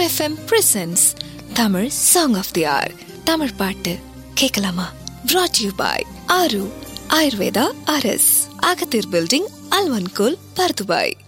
FM presents Tamil song of they are. Tamil பாட்டு கேட்கலாமா? brought to you by ஆரு Ayurveda RS, அகத்தீர் building, அல்வன்கோல், Bur Dubai.